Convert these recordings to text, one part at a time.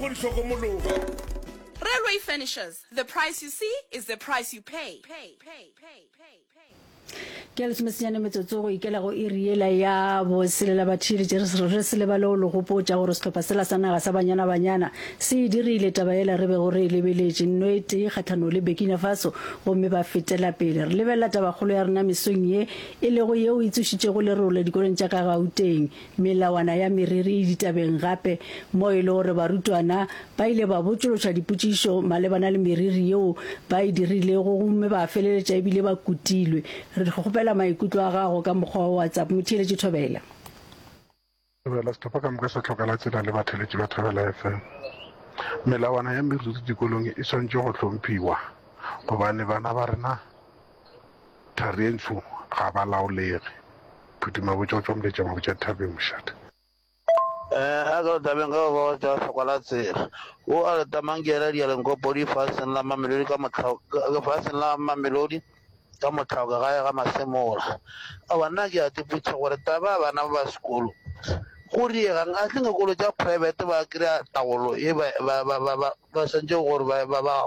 Railway Furnishers. The price you see is the price you pay. ke le tsemesenyane metsotso go ikela go iriela ya bo selela bathiri re se le ba lo go potsa gore setlhopha sela sa naga sa banyana se dirile taba ela re be gore lebeletse nnete kgatlhano le Burkina Faso gomme ba fetela pele re lebella taba kgolo ya rena mesong ye e le go yeo itsušitše go le role dikolong tša ka Gauteng melawana ya meriri ditabeng gape mo e le gore barutwana ba ile ba botšološa dipotšišo malebana le meriri yeo ba e dirile go gomme ba feleletša ebile ba kutilwe re gopela maikutlo a gago ka mokgwa wa WhatsApp Motheletši Thobela setlhopha ka moka sa tlhokala tsela le batheletši ba Thobela FM melawana ya meriri dikolong e swantše go hlomphiwa gobane bana ba rena tharentsho ga ba laolege phutuma botša mletša mabotša Thabeng Mošate a go tabeng ga ba tša tlhokwala tsela o a tamangela dialenko podi fasen la mamelodi ka mamelodi ka motlhaka ga masemola a bana ke a tiputša gore taba bana ba sekolo go diegang a tleng kolo tša private ba kry-a taolo e ba santse gore ba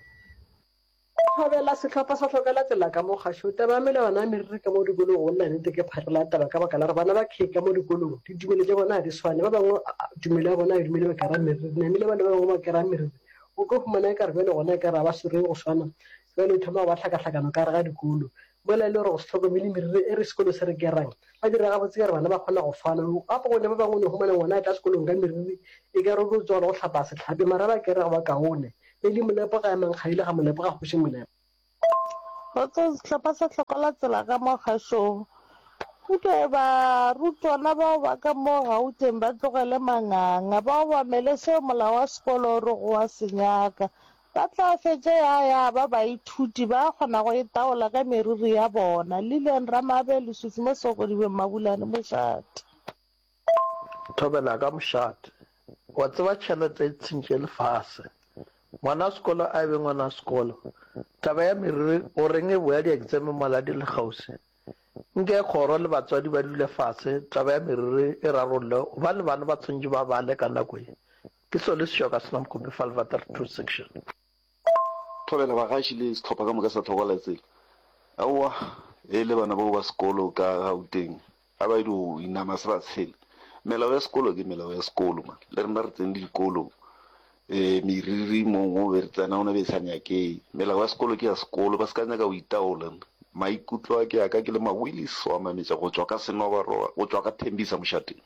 Thobela setlhopha sa tlhokela tsela ka mo kgašo taba melawana ya meriri ka mo dikolong go nna nnete ke pharela taba ka baka la re bana ba kgeka mo dikolong ditumelo tša bona di swane ba bangwe tumelo ya bona e dumele ba kera meriri namile bana ba bangwe ba kera meriri o ka fumana e ka re bjale gona e ka re ba sere go swana bjale thoma ba tlhakatlhakano ka re ga dikolo mola le gore go se tlhokomele meriri e re sekolo se re kerang ba dira gabotse ka re bana ba kgona go fana gape gone ba bangwe ne humana ngwana a tla sekolong ka meriri e ka re go tswala go tlhapa setlhapi mara ba kere ba kaone le di monepo ga mankgaile ga monepo ga kgoše monepo go tsa setlhopha sa tlhokola tsela ka mo kgašong utlwe barutwana bao ba ka mo Gauteng ba tlogele manganga bao ba mele seo molao wa sekolo re go wa senyaka ba tla fetše ya ba baithuti ba kgona go itaola ka meriri ya bona Lilian Ramabe Lesufi mo Sogodibeng Mabulane Mošate Thobela ka Mošate wa tseba tšhelete e tshintše lefase ngwana sekolo a be ngwana sekolo taba ya meriri o reng e boya di-exame maladi le gausi nke kgoro le batswadi ba dule fase taba ya meriri e rarolle ba le bana ba tshwantse ba bale ka nako e ke sole seo ka senam kombe Falvater 2 section Thobela ba gaši le setlhopha ka moka sa tlhokola tsela aowa e le bana bao ba sekolo ka Gauteng a ba ile go inama se ba tshele melao ya sekolo ke melao ya sekolo man le rena re tsene le dikolo meriri mongwe be re tsena o ne be sa nyakee melao ya sekolo ke ya sekolo ba se ka nyaka go itaola maikutlo a ke aka ke le mawiliso a mametša go tswa ka Senobaro go tswa ka Thembisa Mošateng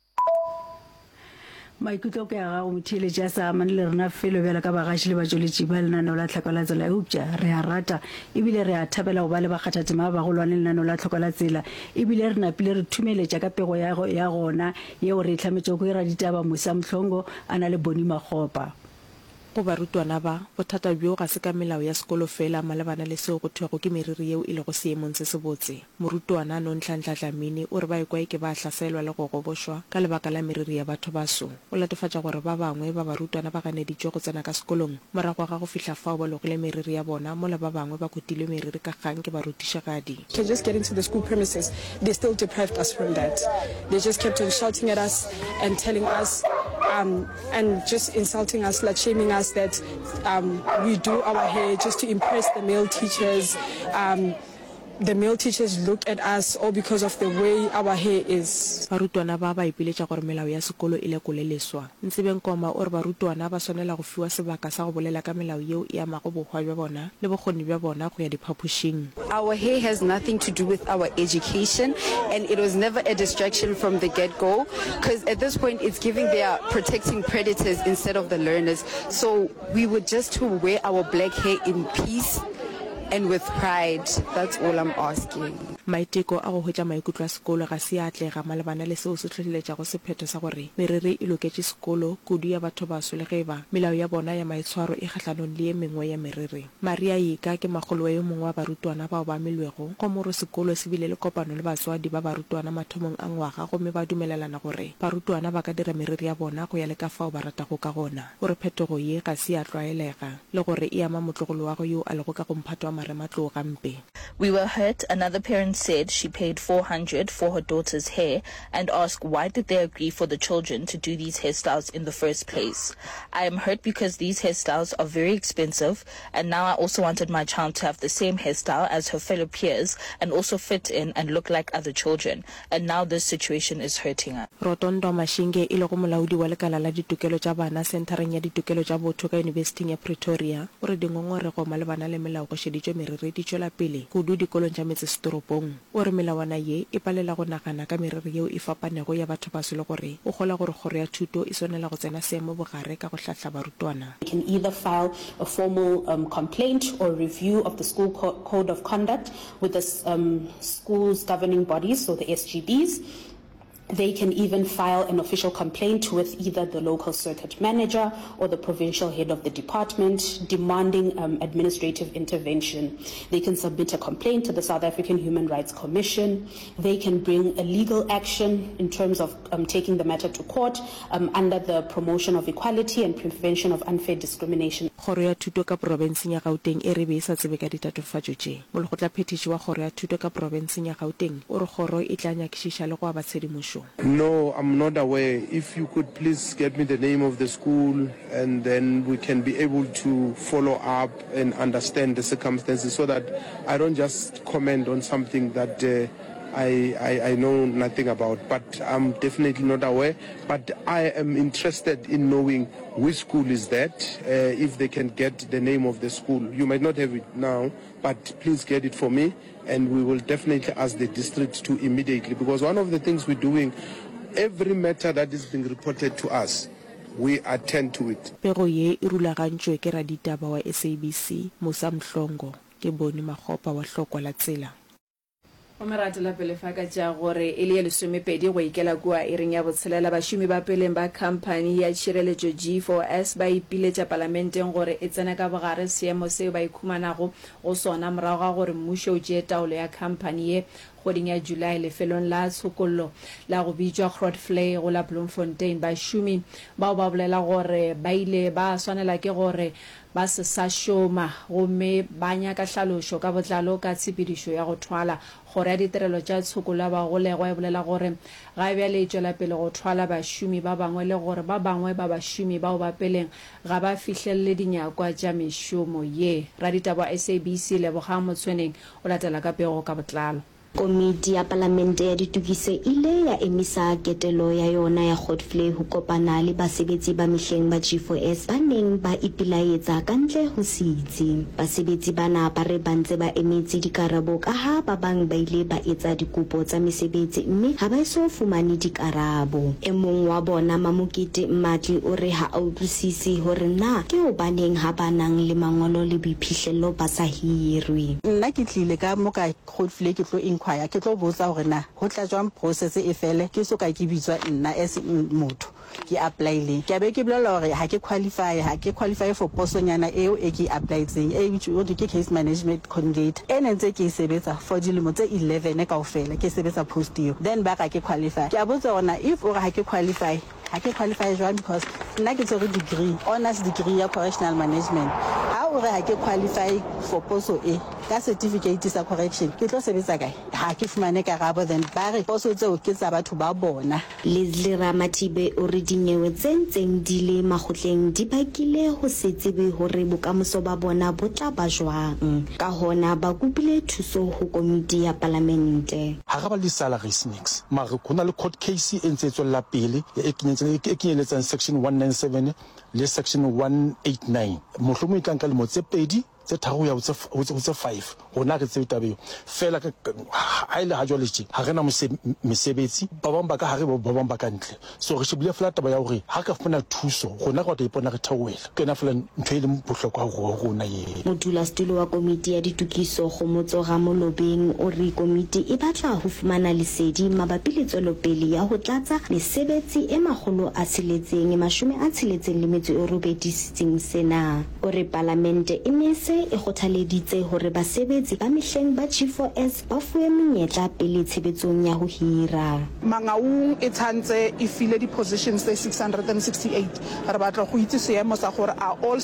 maikutlo ke a gago Motheletši a sa amane le rena felo bjala ka bagaši le batšweletši ba lenaneo la tlhokola tsela eupša re a rata ebile re a thabela go ba le bakgathatema ba bagolwane lenaneo la tlhokola tsela ebile re napile re thumeletša ka pego ya gona yeo re itlhametšo go ira ditaba Musa Mhlongo a na le Boni Makgopa go barutwana ba bothata bjo ga se ka melao ya sekolo fela malebana le seo go thwego ke meriri yeo e le go seemong se se botse morutwana Nonhlanhla Dlamini o re ba ekwa ke ba hlaselwa le go gobošwa ka lebaka la meriri ya batho baso o latofatša gore ba bangwe ba barutwana ba ganeditšwe go tsena ka sekolong morago ga go fihla fao ba logile meriri ya bona mola ba bangwe ba kutilwe meriri ka kgang ke barutišagadi. Can just get into the school premises. They still deprived us from that. They just kept on shouting at us and telling us and just insulting us, like shaming us that we do our hair just to impress the male teachers. The male teachers look at us all because of the way our hair is. Barutwana ba ba ipiletša gore melao ya sekolo e lekole leswa ntse benkoma o re barutwana ba swanela go fiwa sebaka sa go bolela ka melao yeo e amago bokgwa bja bona le bokgoni bja bona go ya diphapošing. Our hair has nothing to do with our education and it was never a distraction from the get-go because at this point it's giving they are protecting predators instead of the learners. So we would just to wear our black hair in peace and with pride. That's all I'm asking. Maiteko a go hwetša maikutlo a sekolo ga se atlega malebana le seo se tlholeletša go sephetho sa gore meriri e loketše sekolo kudu ya batho baso le ge ba melao ya bona ya maitshwaro e kgatlhanong le ye mengwe ya meriri. Maria Yika ke magolo yo mongwe wa barutwana bao ba melwego go moro sekolo se bile le kopano le batswadi ba barutwana mathomong a ngwaga gomme ba dumelelana gore barutwana ba ka dira meriri ya bona go ya le ka fao ba ratago ka gona gore phetogo ye ga se ya tlwaelega le gore e ama motlogolo wa go yo a lego ka go mphato wa marematlo gampe. We were hurt. Another parent then said she paid 400 for her daughter's hair and asked why did they agree for the children to do these hairstyles in the first place. I am hurt because these hairstyles are very expensive, and now I also wanted my child to have the same hairstyle as her fellow peers and also fit in and look like other children, and now this situation is hurting us. Rotondo Mashinge ile go molaodi wa lekala la ditokelo tsa bana centereng ya ditokelo tsa botho ka University ya Pretoria o re dingongore go malebana le melao go sheditšwe meriri di tšwela pele go du dikolong tša metsesetoropong. O re melawana ye e palela go nagana ka meriri yeo e fapanego ya batho ba se le gore o gola gore kgoro ya thuto e swanela go tsena seemo bogare ka go hlatla barutwana. You can either file a formal complaint or review of the school code of conduct with the school's governing bodies, so the SGBs. They can even file an official complaint with either the local circuit manager or the provincial head of the department demanding administrative intervention. They can submit a complaint to the South African Human Rights Commission. They can bring a legal action in terms of taking the matter to court under the promotion of equality and prevention of unfair discrimination. Kgoro ya thuto ka provinceng ya Gauteng e re be sa tsebe ka ditatofatso tše. Molekgotla phetiši wa kgoro ya thuto ka provinceng ya Gauteng o re kgoro e tla nyakišiša le go aba tshedimošo. No, I'm not aware. If you could please get me the name of the school, and then we can be able to follow up and understand the circumstances so that I don't just comment on something that I know nothing about. But I'm definitely not aware. But I am interested in knowing which school is that, if they can get the name of the school. You might not have it now, but please get it for me. And we will definitely ask the district to immediately, because one of the things we're doing, every matter that is being reported to us, we attend to it. Pero ye e rulagantšwe ke raditaba wa SABC Musa Mhlongo ke bone magopa wa hlokwa la tsela. O meratela pele fa ka tša gore e le 12 go ikela kua e reng ya botshelela bašomi ba peleng ba company ya tšhireletšo G4S ba ipiletša parlamenteng gore e tsene ka bogare seemo seo ba ikhumanago go sona morago ga gore mmušo o tšee taolo ya company ye kgweding ya July lefelong la tshokollo la go bitšwa Grootfontein go la Bloemfontein. Bašomi bao ba bolela gore ba ile ba swanela ke gore ba se sa šoma gomme ba nyaka hlalošo ka botlalo ka tshepedišo ya go thwala. Kgoro ya ditirelo tša tshokollo ba golegwa e bolela gore ga e bjale e tšwela pele go thwala bašomi ba bangwe le gore ba bangwe ba bašomi bao ba peleng ga ba fihlelle dinyakwa tša mešomo ye. Raditaba SABC Lebogang Motshweneng o latela ka pego ka botlalo. Komiti ya Palamente ya Ditokiso ile ya emisa ketelo ya yona ya Grootfontein ho kopana le basebetsi ba mehleng ba G4S ba neng ba ipilaetsa kantle ho sitsi. Basebetsi bana ba re bantse ba emetse dikarabo ka ha ba bang ba ile ba etsa dikopo tsa mesebetsi mme ha ba eso fumane dikarabo. E mong wa bona Mamokete Mmatli o re ha a utlwisisi hore na ke hobaneng ha ba nang le mangolo le boiphihlelo ba sa hirwe. Nna ke tlile ka moka Grootfontein ke tlo inquire ke tlo botsa gore na ho tla jwang process e fele ke soka ke bitswa nna as motho ke apply le ke be ke bolela gore ha ke qualify for posonyana eo e ke applyetseng e bitšwa ke case management coordinator ene ntse ke sebetsa for dilemo tse 11 kaofela ke sebetsa post eo then ba ka ke qualify ke a botsa gore na if o ha ke qualify jwang because nna ke tsere degree honors degree ya correctional management ha o re ha ke qualify for poso e ka certificate sa correction ke tlo sebetsa kae ha ke fumane karabo then ba re poso tseo ke tsa batho ba bona. Leslie Ramathibe o re dinyewe tsentseng di le magotleng di bakile ho se tsebe hore bokamoso ba bona bo tla ba jwang ka hona ba kopile thuso ho komiti ya Palamente. Ha ga ba le salary snakes mara kona le court case e ntse tswela pele e kenyeletsang section 197 le section 189 mohlomong e tlang ka lemo tse pedi tse tharo ya tse 5 rona re tsebe tabeo fela ka a ile ha jwale tje ha rena mesebetsi ba bang ba ka hare ba bang ba ka ntle so re shebile fela taba ya hore ha ka funa thuso rona go tla ipona re thawela ke na fela ntwe ile bohlokwa go rona ye. Modula stulo wa komiti ya ditokiso go Motsoga Molobeng o re komiti e batla ho fumana lesedi mabapi le tswelopele ya ho tlatsa mesebetsi e magolo a tshiletseng 68 le metso e robedisitseng sena o re Palamente e ne gape e kgothaleditse hore basebetsi ba mehleng ba G4S ba fuwe menyetla pele tshebetsong ya ho hira. Mangaung e tshantse e file di positions tse 668 re batla go itse seemo sa gore are all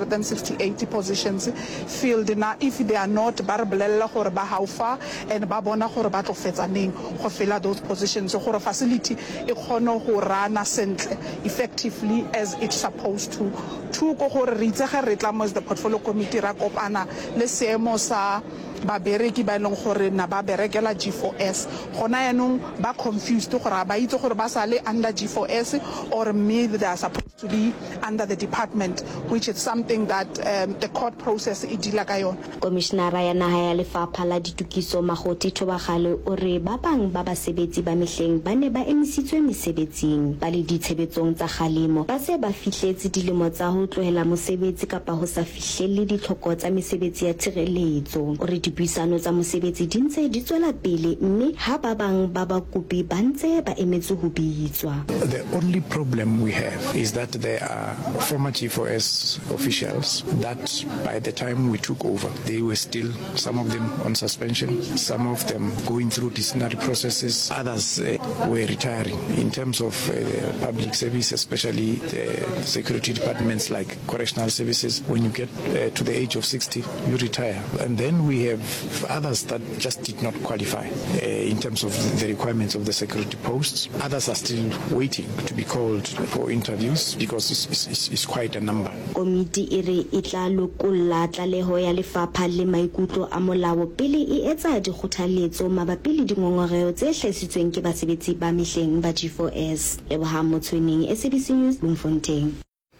668 positions filled na. If they are not, ba re bolella gore ba haufa and ba bona gore ba tlo fetsa neng go fill those positions gore facility e kgone go rana sentle effectively as it's supposed to. Two go gore re itse ga re tla mo the portfolio committee ra kopana le seemo sa ba bereki ba leng gore na ba berekela G4S gona yanong ba confused gore ba itse gore ba sale under G4S or maybe they are supposed to be under the department, which is something that the court process e dila ka yona. Commissioner ya naha ya lefapha la ditukiso Magoti Thobagale o re ba bang ba basebetsi ba mehleng ba ne ba emisitswe mesebetsing ba le ditshebetsong tsa kgalemo ba se ba fihletse dilemo tsa ho tlohela mosebetsi kapa ho sa fihlelle ditlhoko tsa mesebetsi ya tshireletso. O re dipuisano tsa mosebetsi di ntse di tswela pele mme ha ba bang ba bakopi ba ntse ba emetse ho bitswa. The only problem we have is that there are former G4S officials that by the time we took over, they were still, some of them on suspension, some of them going through disciplinary processes, others were retiring. In terms of public service, especially the security departments like correctional services, when you get to the age of 60, you retire. And then we have others that just did not qualify in terms of the requirements of the security posts. Others are still waiting to be called for interviews because it's quite a number. Komiti e re e tla lokolla tlaleho ya lefapha le maikutlo a molao pele e etsa dikgothaletso mabapi le dingongoreo tse hlahisitsweng ke basebetsi ba mehleng ba G4S. Leboha Motshweneng, SABC News, Bloemfontein.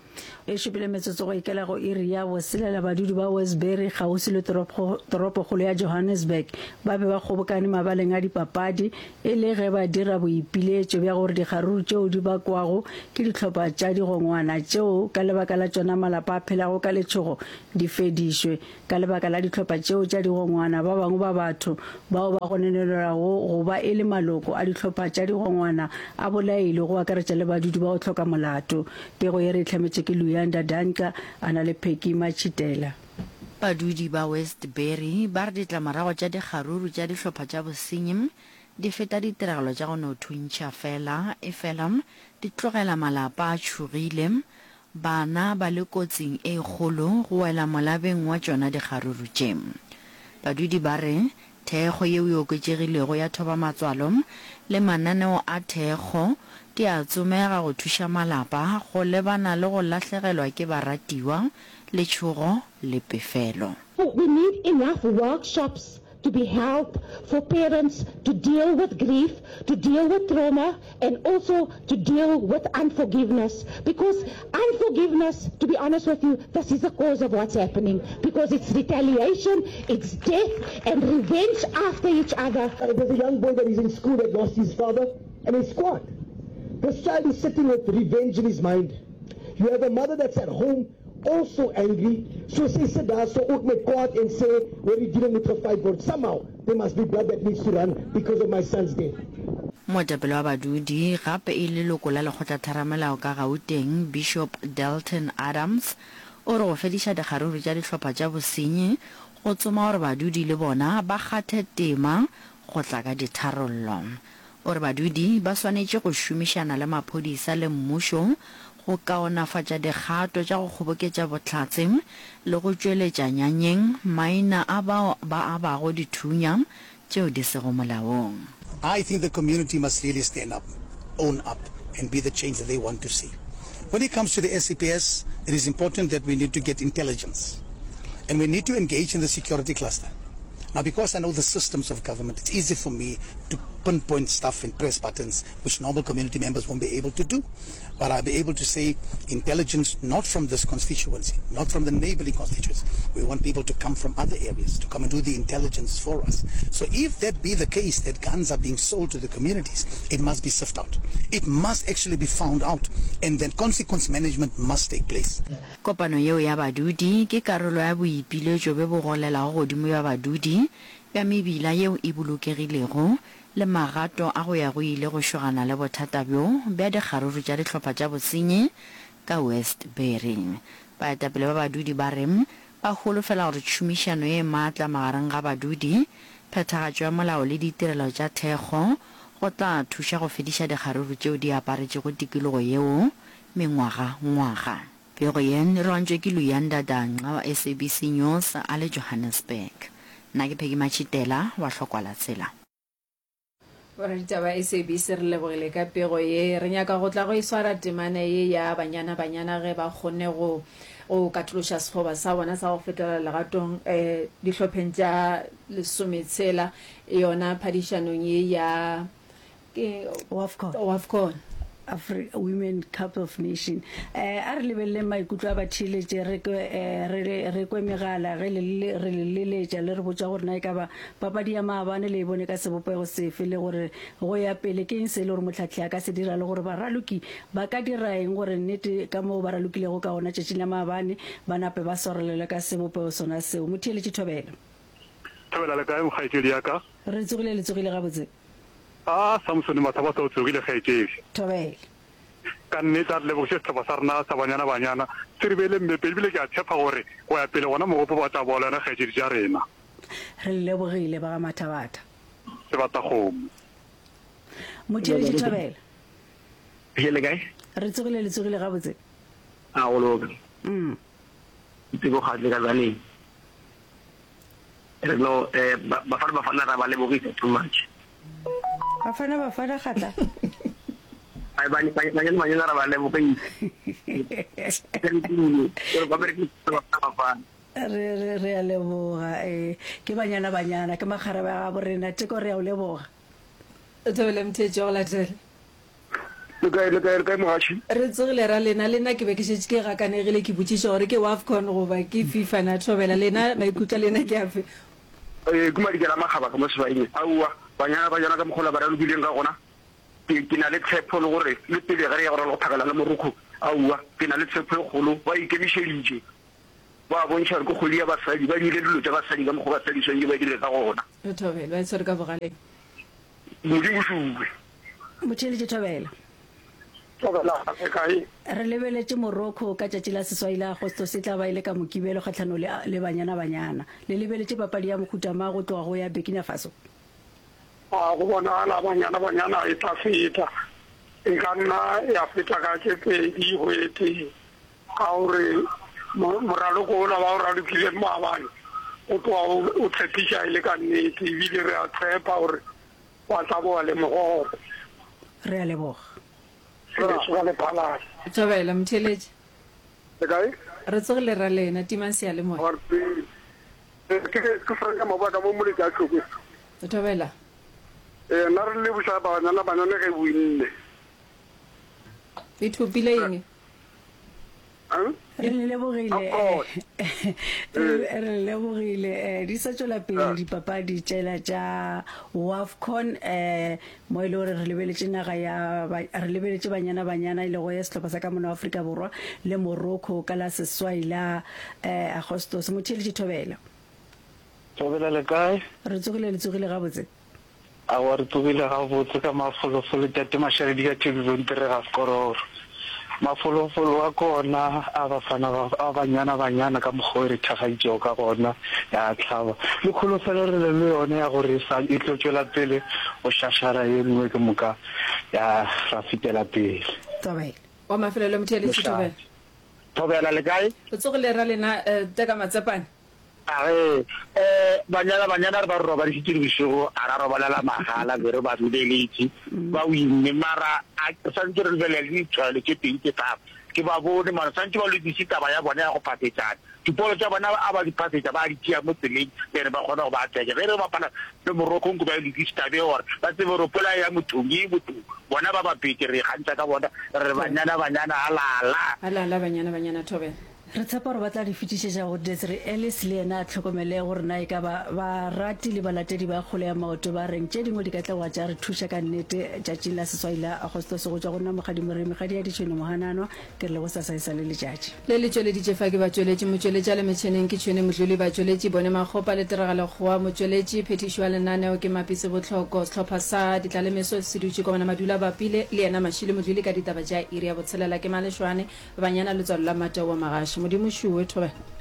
e shupile metsotso go ikela go iri ya boselela badudi ba Westbury gausi le toropokgolo ya Johannesburg ba be ba kgobokane mabaleng a dipapadi e le ge ba dira boipiletšo bja gore dikgaruru tšeo di bakwago ke ditlhopha tša digongwana tšeo ka lebaka la tšona malapa a phelago ka letšhogo di fedišwe ka lebaka la ditlhopha tšeo tša digongwana ba bangwe ba batho bao ba gonenelelago go ba e le maloko a ditlhopha tša digongwana a bolaile go akaretša le badudi ba go tlhoka molato pego e re itlhametše ke Luyanda Danka ana le Pheki Machitela. Badudi ba Westbury ba re ditlamarago tša dikgaruru tša dihlopha tša bosenyi di feta ditiragalo tša go no thuntšha fela e fela di tlogela malapa a tšhogile bana ba le kotsing e kgolo go wela molabeng wa tšona dikgaruru tše. Badudi ba re thekgo yeo e oketšegilego ya thoba matswalo le mananeo a thekgo di a tsomega go thuša malapa go lebana le go lahlegelwa ke baratiwa le tšhogo le pefelo. We need enough workshops to be held for parents to deal with grief, to deal with trauma, and also to deal with unforgiveness. Because unforgiveness, to be honest with you, this is the cause of what's happening. Because it's retaliation, it's death, and revenge after each other. There's a young boy that is in school that lost his father and his squad. This child is sitting with revenge in his mind. You have a mother that's at home also angry. So say Sada, so ook met kwaad and say, where you didn't need to fight for. Somehow, there must be blood that needs to run because of my son's death. Moetapele wa badudi gape e le leloko la lekgotlatharamelao ka Gauteng Bishop Dalton Adams o re go fediša dikgaruru tša dihlopha tša bosenyi go tsoma gore badudi le bona ba kgathe tema go tla ka ditharollo. O re badudi ba swanetše go šomišana le maphodisa le mmušo go kaonafatša dikgato tša go kgoboketša bohlatse le go tšweletša nyanyeng maina a bao ba abago dithunya tšeo di sego molaong. I think the community must really stand up, own up, and be the change that they want to see. When it comes to the SCPS, it is important that we need to get intelligence, and we need to engage in the security cluster. Now, because I know the systems of government, it's easy for me to pinpoint stuff and press buttons, which normal community members won't be able to do. But I'll be able to say intelligence, not from this constituency, not from the neighboring constituencies. We want people to come from other areas, to come and do the intelligence for us. So if that be the case, that guns are being sold to the communities, it must be sifted out. It must actually be found out, and then consequence management must take place. Kopano yeo ya badudi ke karolo ya boipiletšo be bo golela go godimo ya badudi ya mebila yeo e bolokegilego le magato a go ya go ile go šogana le bothata bjo bja dikgaruru tša dihlopha tša bosenyi ka Westbury. Baetapele ba badudi ba re ba holofela gore tšhomišano e maatla magareng ga badudi phethagatšo ya molao le ditirelo tša thekgo go tla thuša go fediša dikgaruru tšeo di aparetše go tikologo yeo mengwaga-ngwaga. Pego yen re wantšwe ke Luyanda Danqa wa SABC News a le Johannesburg. Nna ke Peggy Machitela wa Hlokwala Tsela. Ora ditaba SABC re lebogile ka pego ye re nyaka go tla go iswara temane ye ya banyana ge ba kgonne go katološa sekgoba sa bona sa go fetela legatong dihlopheng tša lesometshela yona phadišanong ye ya WAFCON Women Cup of Nation. A re lebelele maikutlo a batšhiletše re kwe megala ge re leletša le re botša gore na e ka ba papadi ya maabane le e bone ka sebopego sefe le gore go ya pele ke eng se le gore motlhatlhi a ka se dira le gore baraloki ba ka dira eng gore nnete ka moo ba ralokilego ka gona tšatšing la maabane ba nape ba swarelele ka sebopego sona seo. Motheeletše Thobela le kae mokgaetšedi ya ka re tsogile le tsogile gabotse Samson Matabata o tsogile kgaetšedi Thobela ka nnete a re lebogiše setlhopha sa rena sa banyana se re beele mmepedi bile ke a tshepa gore go ya pele gona mogopo ba tla bola yona kgaetšedi tša rena re lebogile ba ga mathabata se batakgomo Motheeletše Thobela le kae re tsogile le tsogile gabotse a go loka tsebo kgatle ka zaneng re no bafana ra ba lebogisa too much bafana kgatla banyana ra ba lebogisa re a leboga ke banyana ke magare ba ga borena teko re a o leboga Thobela Mthetse go latela le kae mohaši re tsogile ra lena ke be ke šetse ke gakanegile ke botšiša gore ke WAFCON goba ke FIFA na Thobela lena maikutlo lena ke afe ke madikela magaba ka mo sebaeng aua banyana ka mokgola ba ralobileng ka gona ke na le tshepo le gore le pele ge re ya gore le go phakela le moroko aua ke na le tshepo e kgolo ba ikemišeditše ba bontšha gore ke kgwedi ya basadi ba dirile dilo tša basadi ka mokgwa basadi swantse ba dire ka gona Thobela ba itshware ka bogaleng modimo suwe Motheeletše Thobela re lebeletše Morocco ka tšatši la seswai la Agosto se tla ba ile ka mokibelo kgahlano le banyana le lebeletše papadi ya mokhutama go tloga go ya Burkina Faso go bonala banyana e tla feta e ka nna ya feta ka tše pedi go ete ka gore moraloko ola ba o ralokile maabane o tloga o tshepiša e le ka nnete ebile re a tshepa gore wa tla boa le mogopo re a leboga Thobela Motheeletše le kae re tsogile ra lena timang sealemoya ke franka mabaka mo moleka a tlhoko Thobela nna re leboša banyana ge boinne e thopile eng re lebogile di sa tšwela pele dipapadi tšela tša WAFCON mo e le gore re lebeletše banyana e le go ya setlhopha sa ka mona wa Afrika Borwa le Morocco ka la seswai la Agostos. Motheeletše Thobela le kae re tsogile gabotse a wa re tsogile gabotse ka mafolofolo tate mašaredi ka television re ga skororo mafolofolo a kona a bafana a banyana ka mokgwa re thagaitšego ka gona ya tlhaba le kgolofelo re le yone ya gore e tlo tšwela pele go šašara e nngwe ke moka ya ra fetela pele Thobela wa mafelelo Motheeletše Thobela le kae o tsogile ra lena teka matsepane banyana re ba roba di fitile bosigo a ra robalela magala be re ba duleletše ba winne mara a santse re lebelele ditshwale tše pedi tše tharo ke ba bone mara santse ba lokise taba ya bona ya go phathetsana dipolo tša bona a ba di phathetša ba di tšea mo tseleng ere ba kgona go ba tseka ge re bapala le Morocco ko ba lokise tabe gore ba tsebe gore pola ya mothong e botong bona ba bapete re gantša ka bona re banyana alala banyana Thobela re tshepa gore ba tla di fetišetša go Desiree Ellis le ena a tlhokomele gore na e ka ba rati le balatedi ba kgolo ya maoto ba reng tše dingwe di ka tlagoa tša re thuša ka nnete tšatšing la seswai la Agostos go tšwa go nna mogadi ya ditšhone mohananwa ke re le go sasaisa le letšatši le le tšweleditše fa ke batšweletši motšweletši a le metšheneng ke tšhone motlole batšweletši bone makgopa le tiragalogoa motšweletši phetišo ya lenaneo ke mapise botlhoko setlhopha sa ditlalemeso se dutše komana madula bapile le ena mašile motlole ka ditaba tša iri ya botshelela ke malešwane banyana letswalo la mateo wa magaši modimo šuwe Thobela